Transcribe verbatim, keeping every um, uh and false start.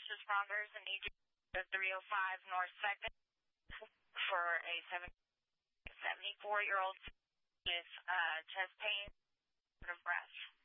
responders and need you to three oh five North second for a seventy-four-year-old with uh, chest pain and breath.